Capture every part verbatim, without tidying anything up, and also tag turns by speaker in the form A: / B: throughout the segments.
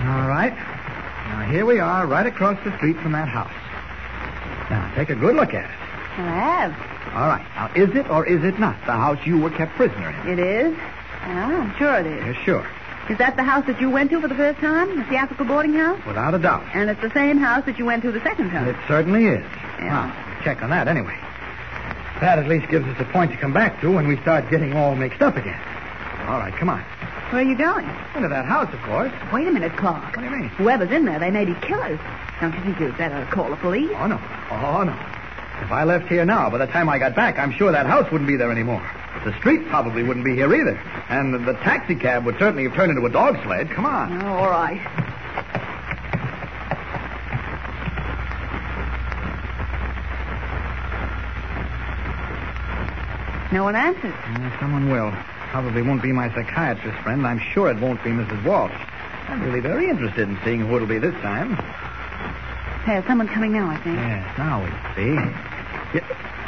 A: All right. Now, here we are, right across the street from that house. Now, take a good look at it.
B: I have.
A: All right. Now, is it or is it not the house you were kept prisoner in?
B: It is? Well, I'm sure it is.
A: Yes, sure.
B: Is that the house that you went to for the first time? The theatrical boarding house?
A: Without a doubt.
B: And it's the same house that you went to the second time?
A: It certainly is.
B: Yeah.
A: Well, we'll check on that anyway. That at least gives us a point to come back to when we start getting all mixed up again. All right, come on.
B: Where are you going?
A: Into that house, of course.
B: Wait a minute, Clark.
A: What do you mean?
B: Whoever's in there, they may be killers. Don't you think you'd better call the police?
A: Oh, no. Oh, no. If I left here now, by the time I got back, I'm sure that house wouldn't be there anymore. The street probably wouldn't be here either. And the, the taxi cab would certainly have turned into a dog sled. Come on.
B: Oh, all right. No one answers.
A: Uh, someone will. Probably won't be my psychiatrist friend. I'm sure it won't be Missus Walsh. I'm really very interested in seeing who it'll be this time.
B: There's someone coming now, I think.
A: Yes, now we see. Yeah.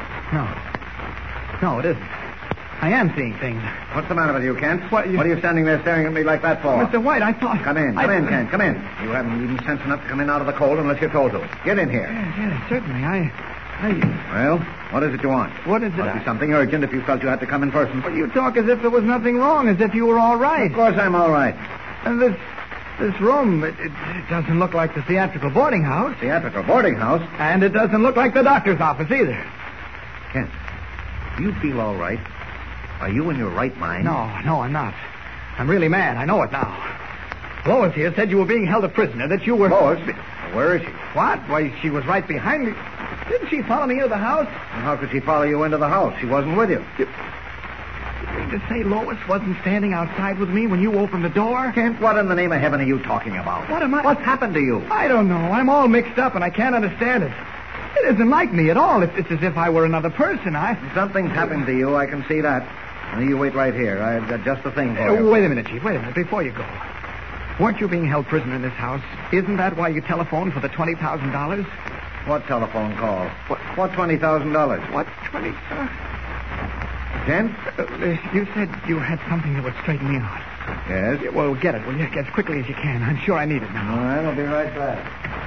A: No. No, it isn't. I am seeing things.
C: What's the matter with you, Kent?
A: What, you...
C: what are you standing there staring at me like that for?
A: Mister White, I thought...
C: Come in. Come
A: I...
C: in, Kent. Come in. You haven't even sense enough to come in out of the cold unless you're told to. Get in here.
A: Yes, yes, certainly. I... I...
C: Well, what is it you want?
A: What is it?
C: Must
A: I...
C: be something urgent if you felt you had to come in person.
A: Well, you talk as if there was nothing wrong, as if you were all right.
C: Of course I'm all right.
A: And this... This room, it, it, it doesn't look like the theatrical boarding house.
C: Theatrical boarding house?
A: And it doesn't look like the doctor's office either.
C: Kent, do you feel all right? Are you in your right mind?
A: No, no, I'm not. I'm really mad. I know it now. Lois here said you were being held a prisoner, that you were...
C: Lois? Where is she?
A: What? Why, she was right behind me. Didn't she follow me into the house?
C: And how could she follow you into the house? She wasn't with you.
A: You, you mean to say Lois wasn't standing outside with me when you opened the door?
C: Kent, what in the name of heaven are you talking about?
A: What am I...
C: What's happened to you?
A: I don't know. I'm all mixed up and I can't understand it. It isn't like me at all. It's, it's as if I were another person. I...
C: Something's happened to you. I can see that. Now, you wait right here. I've got just the thing for
A: Uh,
C: you.
A: wait a minute, Chief. Wait a minute. Before you go. Weren't you being held prisoner in this house? Isn't that why you telephoned for the twenty thousand dollars?
C: What telephone call?
A: What?
C: What twenty thousand dollars?
A: What twenty... Uh...
C: Kent?
A: Uh, you said you had something that would straighten me out.
C: Yes?
A: Yeah, well, get it, will you? As quickly as you can. I'm sure I need it now.
C: All right, I'll be right back.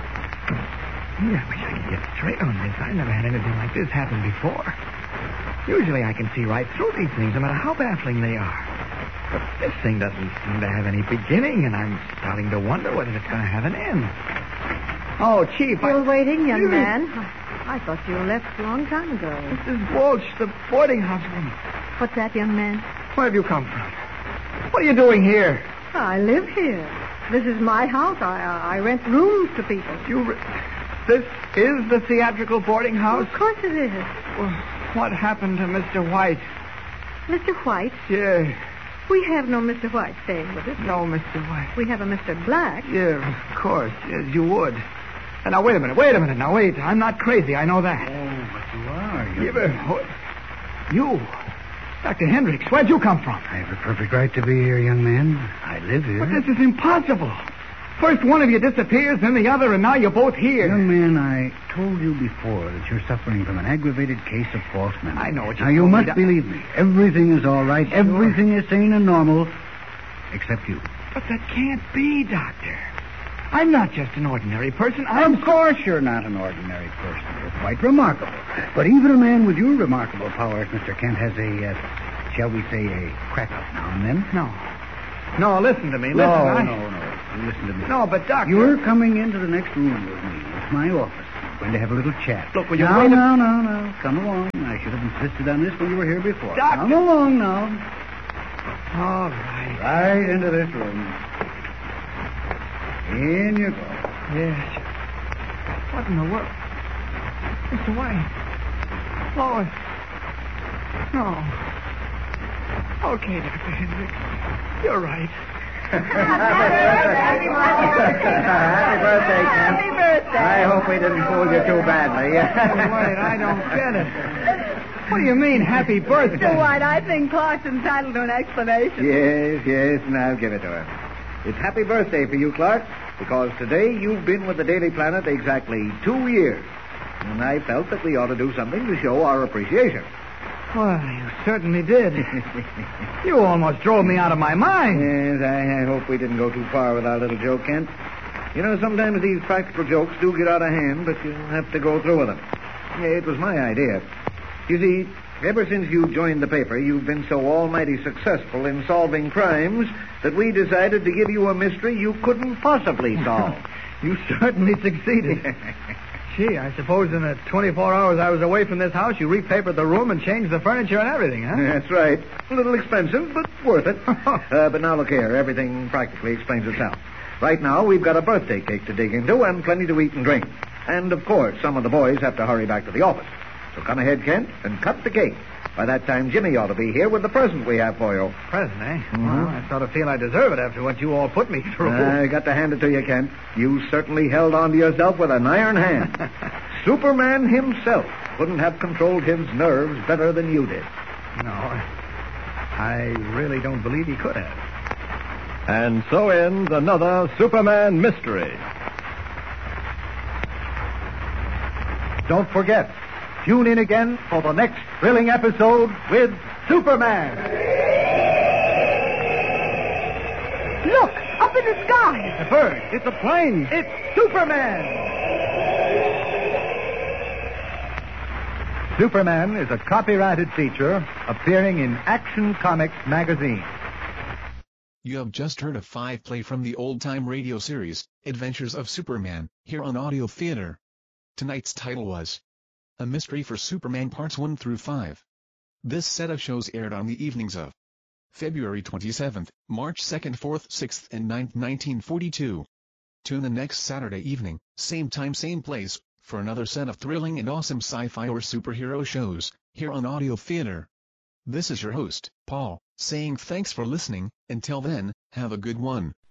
A: Yeah, I wish I could get straight on this. I never had anything like this happen before. Usually I can see right through these things, no matter how baffling they are. But this thing doesn't seem to have any beginning, and I'm starting to wonder whether it's going to have an end. Oh, Chief,
D: Still
A: I...
D: waiting, young
A: You-
D: man? I thought you left a long time ago.
A: Missus Walsh, the boarding house woman.
D: What's that, young man?
A: Where have you come from? What are you doing here?
D: I live here. This is my house. I I rent rooms to people.
A: You... Re- this is the theatrical boarding house?
D: Of course it is.
A: Well, what happened to Mister White?
D: Mister White?
A: Yeah.
D: We have no Mister White staying with us.
A: No, Mister White.
D: We have a Mister Black.
A: Yeah, of course. Yes, you would. And now, wait a minute. Wait a minute. Now, wait. I'm not crazy. I know that.
C: Oh, but you are. You...
A: Yeah, but what- you, Doctor Hendricks, where'd you come from?
E: I have a perfect right to be here, young man. I live here.
A: But this is impossible. First one of you disappears, then the other, and now you're both here.
E: Young man, I told you before that you're suffering from an aggravated case of false memory.
A: I know what you
E: Now, you
A: told me,
E: must
A: Doc-
E: believe me. Everything is all right.
A: Sure.
E: Everything is sane and normal, except you.
A: But that can't be, Doctor. I'm not just an ordinary person. I'm...
E: Of course you're not an ordinary person. You're quite remarkable. But even a man with your remarkable powers, Mister Kent, has a, uh, shall we say, a crack-up now and then.
A: No. No, listen to me. Listen,
E: no,
A: I...
E: no, no. You listen to me.
A: No, but, Doctor...
E: You're coming into the next room with me. It's my office. We're going to have a little chat.
A: Look, will you
E: no,
A: wait a-
E: no, no, no. Come along. I should have insisted on this when you were here before.
A: Doctor-
E: Come along now.
A: All right.
E: Right into this room. In you go.
A: Yes. What in the world? Mister White. Lois. No. Okay, Doctor Hendricks. You're right.
C: Happy birthday, Kent.
B: Happy birthday.
C: I hope we didn't fool you too badly.
A: Wait, I don't get it. What do you mean, happy birthday?
B: Mister White, I think Clark's entitled to an explanation.
C: Yes, yes, and I'll give it to her. It's happy birthday for you, Clark, because today you've been with the Daily Planet exactly two years. And I felt that we ought to do something to show our appreciation.
A: Well, you certainly did. You almost drove me out of my mind.
C: Yes, I, I hope we didn't go too far with our little joke, Kent. You know, sometimes these practical jokes do get out of hand, but you have to go through with them. It was my idea. You see, ever since you joined the paper, you've been so almighty successful in solving crimes that we decided to give you a mystery you couldn't possibly solve.
A: You certainly succeeded. Gee, I suppose in the twenty-four hours I was away from this house, you repapered the room and changed the furniture and everything, huh?
C: That's right. A little expensive, but worth it. uh, but now look here. Everything practically explains itself. Right now, we've got a birthday cake to dig into and plenty to eat and drink. And, of course, some of the boys have to hurry back to the office. So come ahead, Kent, and cut the cake. By that time, Jimmy ought to be here with the present we have for you.
A: Present, eh?
C: Mm-hmm.
A: Well, I sort of feel I deserve it after what you all put me through.
C: I got to hand it to you, Kent. You certainly held on to yourself with an iron hand. Superman himself couldn't have controlled his nerves better than you did.
A: No, I really don't believe he could have.
F: And so ends another Superman mystery. Don't forget, tune in again for the next thrilling episode with Superman.
B: Look, up in the sky.
F: It's a bird. It's a plane. It's Superman. Superman is a copyrighted feature appearing in Action Comics magazine.
G: You have just heard a five-play from the old-time radio series, Adventures of Superman, here on Audio Theater. Tonight's title was A Mystery for Superman Parts one through five. This set of shows aired on the evenings of February twenty-seventh, March second, fourth, sixth, and ninth, nineteen forty-two. Tune in next Saturday evening, same time, same place, for another set of thrilling and awesome sci-fi or superhero shows, here on Audio Theater. This is your host, Paul, saying thanks for listening. Until then, have a good one.